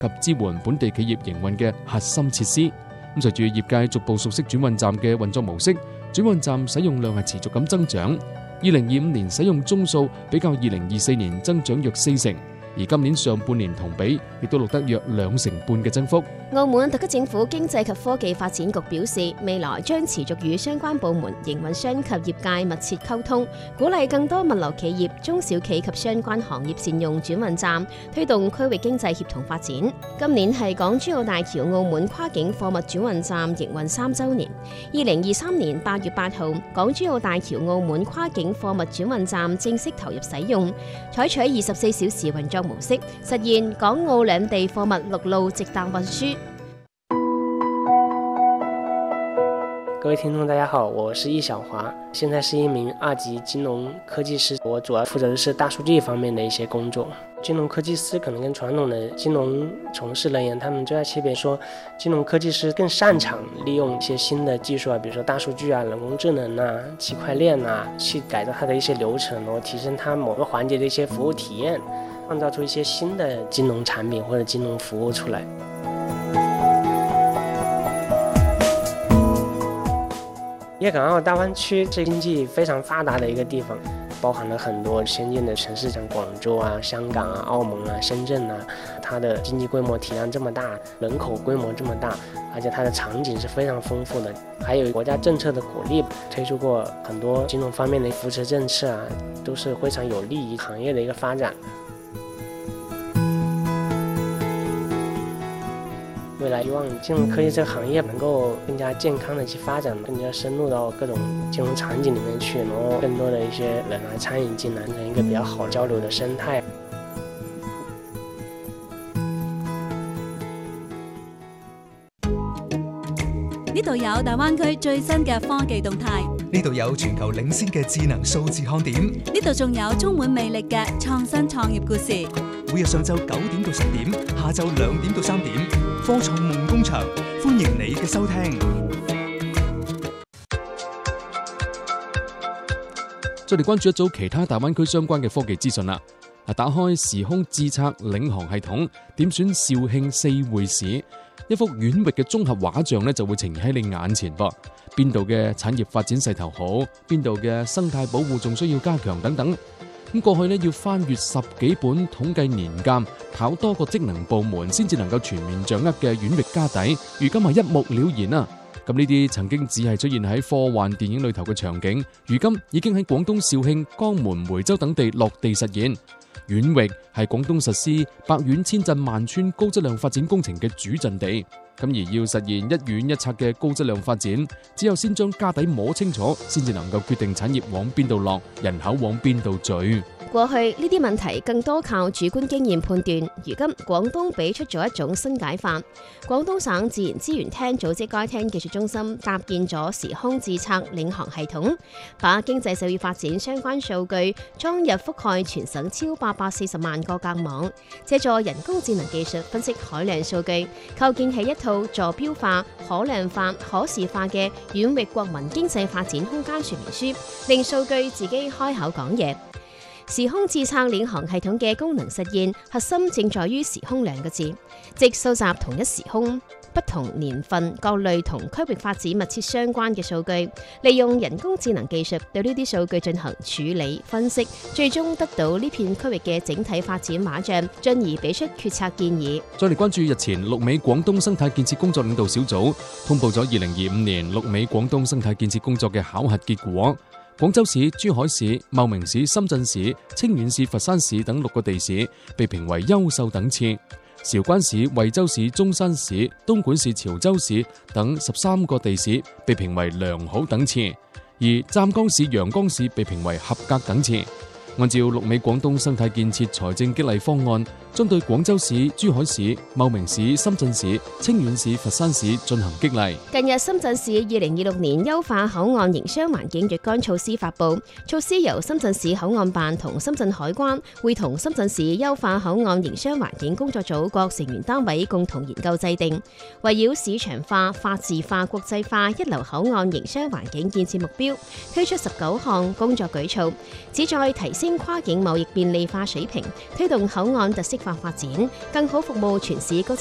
及支援本地企業營運嘅核心設施。咁隨住業界逐步熟悉轉運站嘅運作模式，轉運站使用量係持續咁增長。2025年使用宗數比較2024年增長約40%。而今年上半年同比亦都錄得約2.5%嘅增幅。 澳門特區政府經濟及科技發展局表示，未來將持續與相關部門、營運商及業界密切溝通，鼓勵更多物流企業、中小企及相關行業善用轉運站，推動區域經濟協同發展。今年係港珠澳大橋澳門跨境貨物轉運站營運3週年。2023年8月8號，港珠澳大橋澳門跨境貨物轉運站正式投入使用，採取24小時運作模式，實現港澳兩地貨物陸路直達運輸。 各位聽眾大家好，我是易小華，現在是一名2級金融科技師，我主要負責的是大數據方面的一些工作。金融科技師可能跟傳統的金融從事人員，他們最大區別說，金融科技師更擅長利用一些新的技術啊，比如說大數據啊、人工智能啊、區塊鏈啊，去改造它的一些流程，然後提升它某個環節的一些服務體驗，創造出一些新的金融產品或者金融服務出來。粵港澳大灣區是經濟非常發達的一個地方，包含了很多先進的城市，像廣州啊、香港啊、澳門啊、深圳啊，它的經濟規模體量這麼大，人口規模這麼大，而且它的場景是非常豐富的，還有國家政策的鼓勵，推出過很多金融方面的扶持政策啊，都是非常有利於行業的一個發展。未來希望金融科技這個行業能夠更加健康的去發展，更加深入到各種金融場景裡面去，然後更多的一些人來參與進來，成一個比較好交流的生態。 呢度有大灣區最新嘅科技動態， 呢度有全球領先嘅智能數字看點， 呢度仲有充滿魅力嘅創新創業故事。 每日上晝9點到10點，下晝2點到3點，科創夢工場，歡迎你嘅收聽。 再嚟關注一組其他大灣區相關嘅科技資訊啦。打開時空智策領航系統，點選肇慶4會市，一幅遠域嘅綜合畫像咧就會呈現喺你眼前噃。邊度嘅產業發展勢頭好，邊度嘅生態保護仲需要加強等等。咁過去咧要翻閱10幾本統計年鑑，跑多個職能部門先至能夠全面掌握嘅遠域家底，如今係一目了然啦。咁呢啲曾經只係出現喺科幻電影裏頭嘅場景，如今已經喺廣東肇慶、江門、梅州等地落地實現。遠域係廣東實施百縣千鎮萬村高質量發展工程嘅主陣地。咁而要實現一縣一策嘅高質量發展，只有先將家底摸清楚，先至能夠決定產業往邊度落，人口往邊度聚。 過去呢啲問題更多靠主觀經驗判斷，如今廣東俾出咗一種新解法。廣東省自然資源廳組織該廳技術中心搭建咗時空智策領航系統，把經濟社會發展相關數據裝入覆蓋全省超840萬個格網，借助人工智能技術分析海量數據，構建起一套坐標化、可量化、可視化嘅遠域國民經濟發展空間說明書，令數據自己開口講嘢。時空智策領航系統嘅功能實現核心正在於時空2個字，即收集同一時空、不同年份、各類同區域發展密切相關嘅數據，利用人工智能技術對呢啲數據進行處理、分析，最終得到呢片區域嘅整體發展畫像，進而俾出決策建議。 再嚟關注日前綠美廣東生態建設工作領導小組通報咗2025年綠美廣東生態建設工作嘅考核結果。廣州市、珠海市、茂名市、深圳市、清遠市、佛山市等6個地市被評為優秀等次，韶關市、惠州市、中山市、東莞市、潮州市等13個地市被評為良好等次，而湛江市、陽江市被評為合格等次。按照綠美廣東生態建設財政激勵方案，針對廣州市、珠海市、茂名市、深圳市、清遠市、佛山市進行激勵。 近日，深圳市2026年優化口岸營商環境若干措施發布，措施由深圳市口岸辦同深圳海關會同深圳市優化口岸營商環境工作組各成員單位共同研究制定，圍繞市場化、法治化、國際化一流口岸營商環境建設目標，推出19項工作舉措，旨在提升跨境貿易便利化水平，推動口岸特色化發展，更好服務全市高